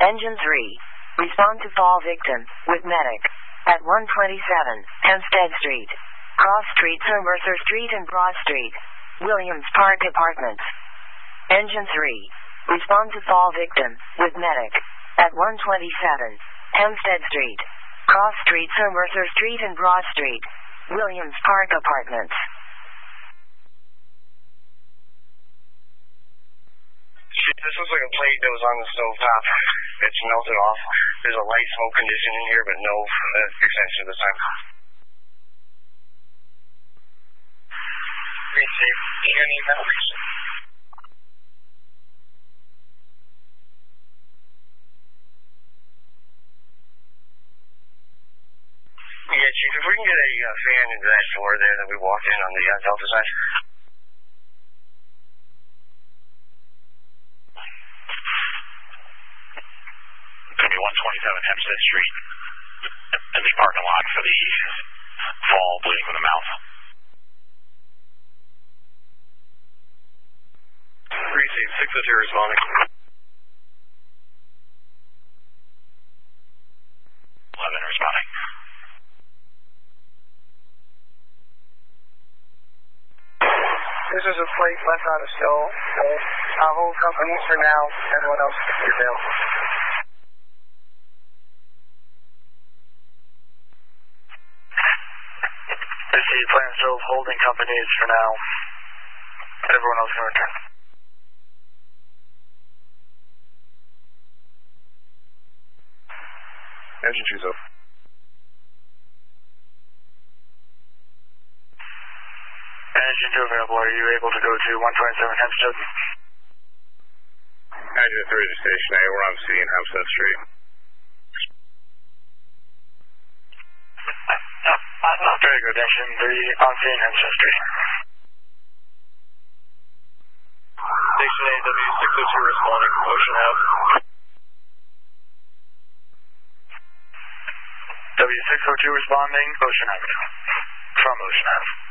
Engine 3. Respond to fall victim with medic at 127 Hempstead Street, Cross Street to Mercer Street and Broad Street, Williams Park Apartments. Engine 3. Respond to fall victim with medic at 127 Hempstead Street, Cross Street to Mercer Street and Broad Street, Williams Park Apartments. This looks like a plate that was on the stovetop. It's melted off. There's a light smoke condition in here, but no extension this time. Receive. Do you need that? Yeah, Chief, if we can get a fan into that door there that we walked in on the Delta side. Going to be 127 Hempstead Street in the parking lot for the fall bleeding from the mouth. Receive 602 responding. 11 responding. This is a plate left out of stove. Hold companies for now. Everyone else gets your bail. Receive Plan Stove holding companies for now. Everyone else can return. Engine 2's up. Engine 2 available. Are you able to go to 127 Hempstead? Engine 3 to Station A. We're on C in Hempstead Street. Very good. Engine 3 on C in Hempstead Street. Station A, W602 responding. Ocean Ave. W602 responding. Ocean Avenue. From Ocean Ave.